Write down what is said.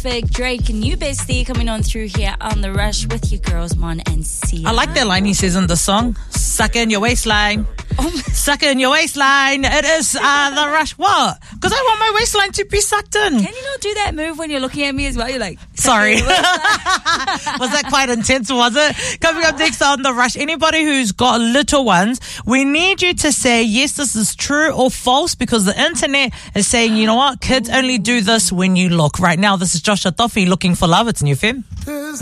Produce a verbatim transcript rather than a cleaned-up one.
Big Drake and New Bestie coming on through here on The Rush with your girls, Mon and Sia. I like that line he says in the song. Suck in your waistline. Oh, suck in your waistline. It is uh, The Rush. What? Because I want my waistline to be sucked in. Can you not do that move when you're looking at me as well? You're like, sorry. Was that quite intense, was it? Coming up next on The Rush, anybody who's got little ones, we need you to say, yes, this is true or false, because the internet is saying, you know what, kids only do this when you look. Right now, this is Joshua Toffee, Looking for Love. It's New F M.